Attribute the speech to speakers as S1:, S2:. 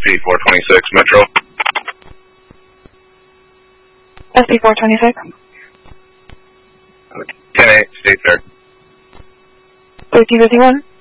S1: SP 426 Metro.
S2: SP 426.
S1: 10-8, State Fair.
S2: 1351.